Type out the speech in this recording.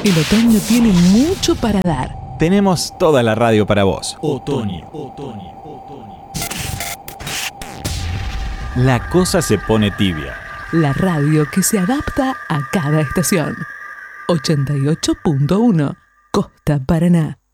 El otoño tiene mucho para dar. Tenemos toda la radio para vos. Otoño. La cosa se pone tibia. La radio que se adapta a cada estación. 88.1 Costa Paraná.